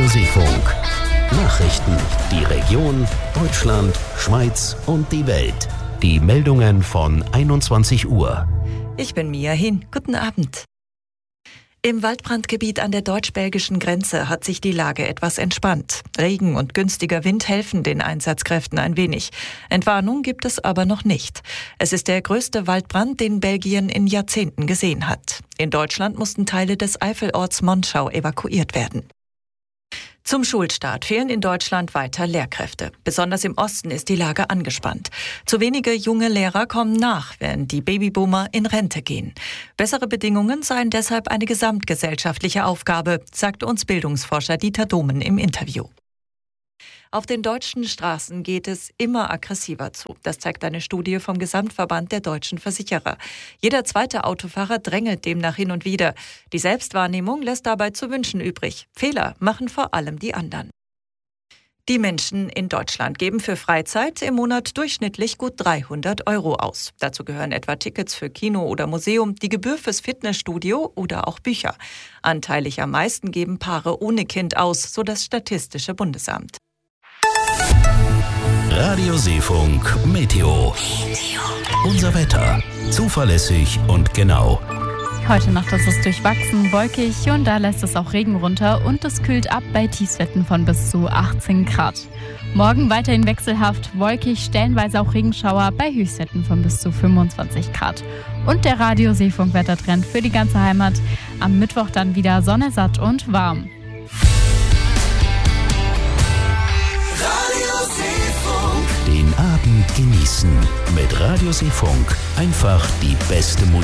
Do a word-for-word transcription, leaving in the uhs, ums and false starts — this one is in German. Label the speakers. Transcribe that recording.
Speaker 1: Seefunk. Nachrichten, die Region, Deutschland, Schweiz und die Welt. Die Meldungen von einundzwanzig Uhr.
Speaker 2: Ich bin Mia Hin. Guten Abend. Im Waldbrandgebiet an der deutsch-belgischen Grenze hat sich die Lage etwas entspannt. Regen und günstiger Wind helfen den Einsatzkräften ein wenig. Entwarnung gibt es aber noch nicht. Es ist der größte Waldbrand, den Belgien in Jahrzehnten gesehen hat. In Deutschland mussten Teile des Eifelorts Monschau evakuiert werden. Zum Schulstart fehlen in Deutschland weiter Lehrkräfte. Besonders im Osten ist die Lage angespannt. Zu wenige junge Lehrer kommen nach, während die Babyboomer in Rente gehen. Bessere Bedingungen seien deshalb eine gesamtgesellschaftliche Aufgabe, sagt uns Bildungsforscher Dieter Domen im Interview. Auf den deutschen Straßen geht es immer aggressiver zu. Das zeigt eine Studie vom Gesamtverband der deutschen Versicherer. Jeder zweite Autofahrer drängelt demnach hin und wieder. Die Selbstwahrnehmung lässt dabei zu wünschen übrig. Fehler machen vor allem die anderen. Die Menschen in Deutschland geben für Freizeit im Monat durchschnittlich gut dreihundert Euro aus. Dazu gehören etwa Tickets für Kino oder Museum, die Gebühr fürs Fitnessstudio oder auch Bücher. Anteilig am meisten geben Paare ohne Kind aus, so das Statistische Bundesamt.
Speaker 1: Radio Seefunk Meteo. Unser Wetter. Zuverlässig und genau.
Speaker 3: Heute Nacht ist es durchwachsen, wolkig und da lässt es auch Regen runter und es kühlt ab bei Tiefstwerten von bis zu achtzehn Grad. Morgen weiterhin wechselhaft, wolkig, stellenweise auch Regenschauer bei Höchstwerten von bis zu fünfundzwanzig Grad. Und der Radio Seefunk Wettertrend für die ganze Heimat. Am Mittwoch dann wieder Sonne, satt und warm.
Speaker 1: Den Abend genießen mit Radio Seefunk. Einfach die beste Musik.